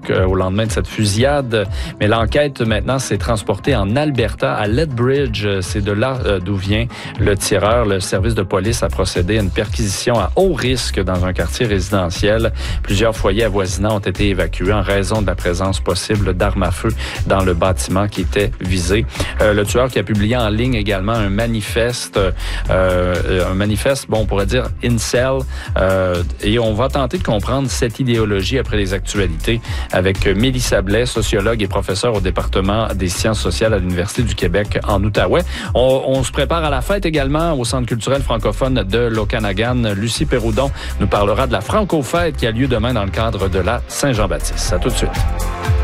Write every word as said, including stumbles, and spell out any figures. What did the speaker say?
donc au lendemain de cette fusillade. Mais l'enquête maintenant s'est transportée en Alberta, à Lethbridge. C'est de là euh, d'où vient le tireur. Le service de police a procédé à une perquisition à haut risque dans un quartier résidentiel. Plusieurs foyers avoisinants ont été évacués en raison de la présence possible d'armes à feu dans le bâtiment qui était visé. Euh, le tueur qui a publié en ligne également un manifeste, euh, un manifeste, bon, on pourrait dire incel, euh, et on va tenter de comprendre cette idéologie après les actualités avec Mélissa Blais, sociologue et professeure au département des sciences sociales à l'Université du Québec en Outaouais. On, on se prépare à la fête également au Centre culturel francophone de l'Okanagan. Lucie Péroudon nous parlera de la Franco-fête qui a lieu demain dans le cadre de la Saint-Jean-Baptiste. À tout de suite.